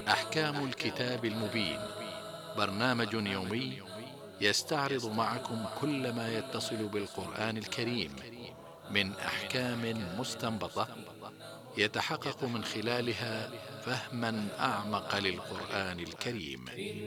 أحكام الكتاب المبين، برنامج يومي يستعرض معكم كل ما يتصل بالقرآن الكريم من أحكام مستنبطة، يتحقق من خلالها فهما أعمق للقرآن الكريم.